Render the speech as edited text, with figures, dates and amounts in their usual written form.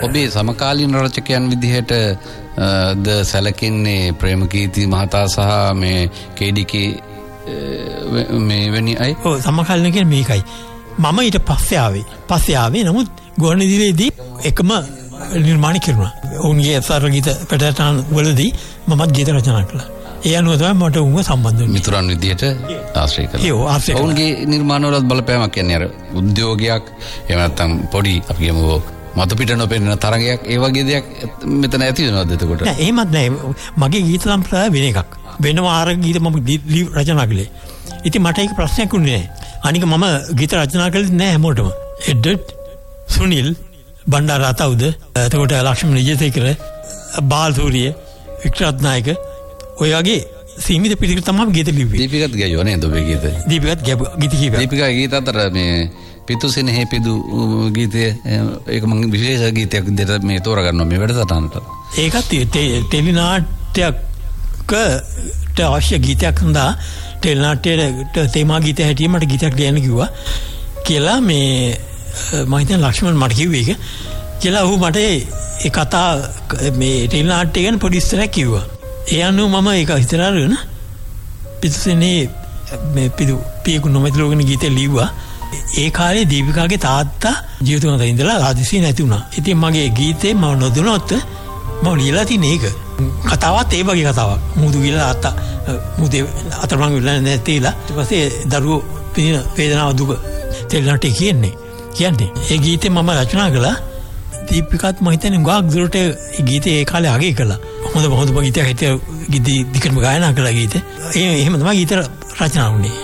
ඔබේ සමකාලීන රචකයන් විදිහට ද සැලකෙන්නේ ප්‍රේමකීර්ති මහතා සහ මේ කේඩිකේ මේ වෙනි අය? ඔව් සමකාලීන කියන්නේ මේකයි. මම ඊට පස්සේ ආවේ. නමුත් ගුවන්විදුලියේදී එකම නිර්මාණ කරනවා. ඔවුන්ගේ අසාර ගීත ප්‍රදර්ශන වලදී මමත් ගීත රචනා කළා. ඒ අනුව තමයි මට උන්ව සම්බන්ධ වෙන්නේ. මිතුරන් විදිහට ආශ්‍රය කළා. ඔවුන්ගේ නිර්මාණවලත් බලපෑමක් කියන්නේ අර උද්‍යෝගයක් එහෙම නැත්නම් පොඩි අපි කියමු මත පිට නොපෙනෙන තරගයක් ඒ වගේ දෙයක් මෙතන ඇති වෙනවද එතකොට? නෑ එහෙමත් නෑ. මගේ ගීත සම්ප්‍රදාය වෙන එකක්. වෙනම ආර ගීත මම රචනා කළේ. ඉතින් මට ඒක ප්‍රශ්නයක් වුණේ නෑ. අනික මම ගීත රචනා කළේ නෑ හැමෝටම. එඩ්ඩඩ්, සුනිල්, බණ්ඩාර අතවුද, එතකොට ලක්ෂ්මන් විජේසේකර, බාල්සූරිය, වික්ටර් රත්නායක ඔය වගේ සීමිත පිළිකර තමයි ගීත ලිව්වේ. දීපිකත් ගියෝ නේද ඔබේ ගීත? දීපිකත් ගීත කීපයක්. දීපිකා ගීත අතර මේ පිතුසිනේ පිදු ගීතය ඒක මම විශේෂ ගීතයක් විදිහට මේ තෝරගන්නවා මේ වැඩසටහනට. ඒකත් ටෙලි නාට්‍යයකට අවශ්‍ය ගීතයක් සඳහා ටෙලි නාට්‍යයට තේමා ගීත හැටියට මට ගීතයක් ලියන්න කිව්වා කියලා මේ මම හිතන්නේ ලක්ෂ්මන් මට කිව්වේ ඒක. කියලා ඌ මට ඒ කතා මේ ටෙලි නාට්‍ය ගැන පොඩි ඉස්තරයක් කිව්වා. ඒ අනුව මම ඒක හිතරාගෙන පිතුසිනේ මේ පියකු නොමැතිලෝගෙන ගීතේ ලිව්වා. ඒ කාලේ දීපිකාගේ තාත්තා ජීවිතවල ඉඳලා ආදිසි නැති වුණා. ඉතින් මගේ ගීතේ මම නොදුනොත් මම ලියලා තියෙන එක කතාවත් ඒ වගේ කතාවක්. මුදු ගිහලා මුදේ අතරමං වෙලා නැතිලා ඊට පස්සේ දරුවෝ පින වේදනාව දුක තෙල්ලට කියන්නේ. ඒ ගීතේ මම රචනා කළා. දීපිකාත් මම හිතන්නේ ගාක් දුරට ගීතේ ඒ කාලේ අගය කළා. හොඳ ගීතයක් හිටිය ගීත දිගටම ගායනා කළා ගීතේ. එහෙම තමයි ගීත රචනා වුණේ.